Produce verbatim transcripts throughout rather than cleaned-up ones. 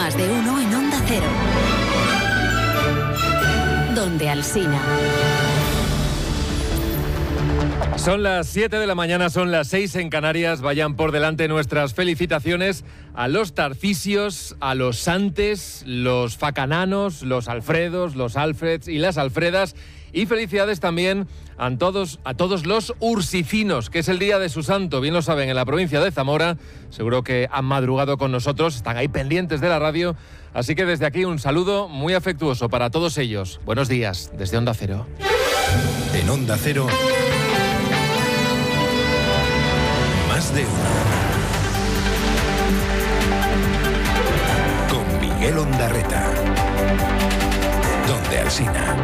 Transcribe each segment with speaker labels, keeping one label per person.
Speaker 1: Más de uno en Onda Cero. Donde Alsina.
Speaker 2: Son las siete de la mañana, son las seis en Canarias. Vayan por delante nuestras felicitaciones a los Tarcisios, a los Santes, los Facananos, los Alfredos, los Alfreds y las Alfredas. Y felicidades también a todos, a todos los ursicinos, que es el día de su santo. Bien lo saben, en la provincia de Zamora. Seguro que han madrugado con nosotros, están ahí pendientes de la radio. Así que desde aquí un saludo muy afectuoso para todos ellos. Buenos días, desde Onda Cero.
Speaker 3: En Onda Cero, Más de uno. Con Miguel Ondarreta. Donde Alsina.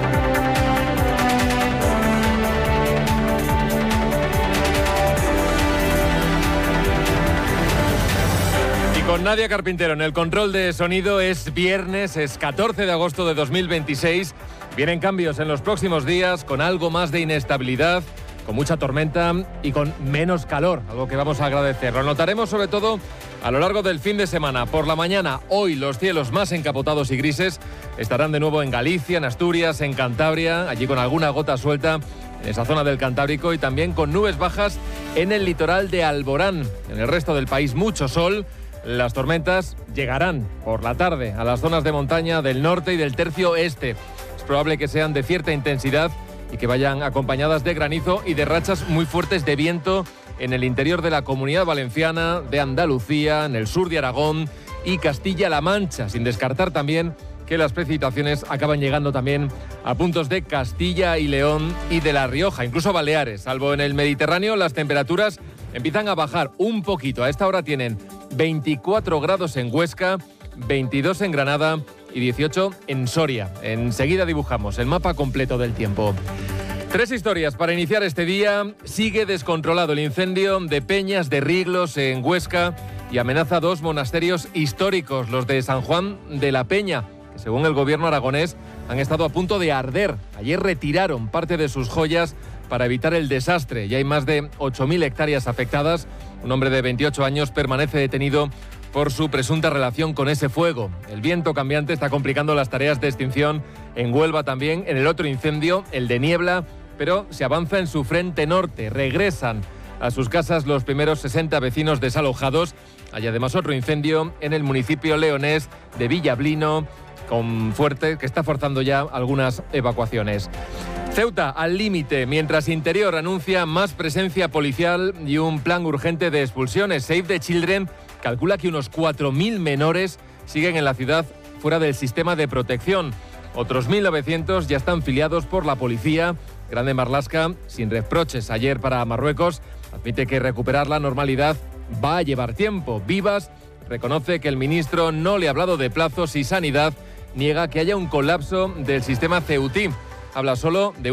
Speaker 2: Con Nadia Carpintero en el control de sonido. Es viernes, es catorce de agosto de dos mil veintiséis. Vienen cambios en los próximos días, con algo más de inestabilidad, con mucha tormenta y con menos calor, algo que vamos a agradecer. Lo notaremos sobre todo a lo largo del fin de semana. Por la mañana, hoy los cielos más encapotados y grises estarán de nuevo en Galicia, en Asturias, en Cantabria, allí con alguna gota suelta en esa zona del Cantábrico, y también con nubes bajas en el litoral de Alborán. En el resto del país, mucho sol. Las tormentas llegarán por la tarde a las zonas de montaña del norte y del tercio este. Es probable que sean de cierta intensidad y que vayan acompañadas de granizo y de rachas muy fuertes de viento en el interior de la Comunidad Valenciana, de Andalucía, en el sur de Aragón y Castilla-La Mancha, sin descartar también que las precipitaciones acaban llegando también a puntos de Castilla y León y de La Rioja, incluso Baleares. Salvo en el Mediterráneo, las temperaturas empiezan a bajar un poquito. A esta hora tienen veinticuatro grados en Huesca, veintidós en Granada y dieciocho en Soria. Enseguida dibujamos el mapa completo del tiempo. Tres historias para iniciar este día. Sigue descontrolado el incendio de Peñas de Riglos en Huesca y amenaza dos monasterios históricos, los de San Juan de la Peña, que según el gobierno aragonés han estado a punto de arder. Ayer retiraron parte de sus joyas para evitar el desastre. Ya hay más de ocho mil hectáreas afectadas. Un hombre de veintiocho años permanece detenido por su presunta relación con ese fuego. El viento cambiante está complicando las tareas de extinción en Huelva también, en el otro incendio, el de Niebla, pero se avanza en su frente norte. Regresan a sus casas los primeros sesenta vecinos desalojados. Hay además otro incendio en el municipio leonés de Villablino, con fuerte, que está forzando ya algunas evacuaciones. Ceuta al límite, mientras Interior anuncia más presencia policial y un plan urgente de expulsiones. Save the Children calcula que unos cuatro mil menores siguen en la ciudad fuera del sistema de protección. Otros mil novecientos ya están filiados por la policía. Grande Marlaska, sin reproches ayer para Marruecos, admite que recuperar la normalidad va a llevar tiempo. Vivas reconoce que el ministro no le ha hablado de plazos y Sanidad niega que haya un colapso del sistema ceutí. Habla solo de